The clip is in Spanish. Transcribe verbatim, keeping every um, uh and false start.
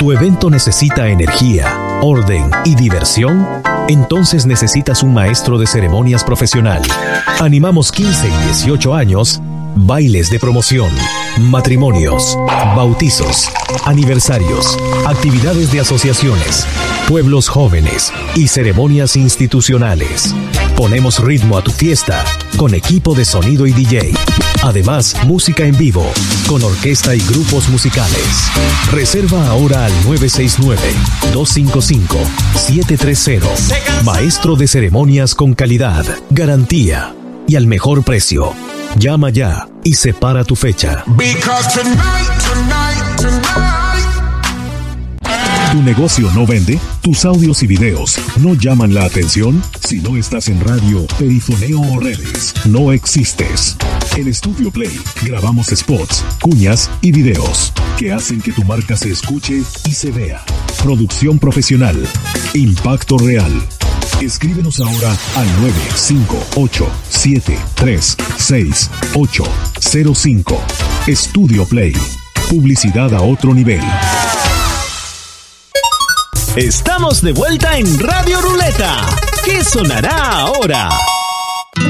¿Tu evento necesita energía, orden y diversión? Entonces necesitas un maestro de ceremonias profesional. Animamos quince y dieciocho años, bailes de promoción, matrimonios, bautizos, aniversarios, actividades de asociaciones, pueblos jóvenes y ceremonias institucionales. Ponemos ritmo a tu fiesta con equipo de sonido y D J. Además, música en vivo con orquesta y grupos musicales. Reserva ahora al nueve seis nueve, dos cinco cinco, siete tres cero. Maestro de ceremonias con calidad, garantía y al mejor precio. Llama ya y separa tu fecha. ¿Tu negocio no vende? ¿Tus audios y videos no llaman la atención? Si no estás en radio, perifoneo o redes, no existes. En Studio Play grabamos spots, cuñas y videos que hacen que tu marca se escuche y se vea. Producción profesional. Impacto real. Escríbenos ahora al nueve cinco ocho, siete tres seis, ocho cero cinco. Studio Play. Publicidad a otro nivel. Estamos de vuelta en Radio Ruleta. ¿Qué sonará ahora?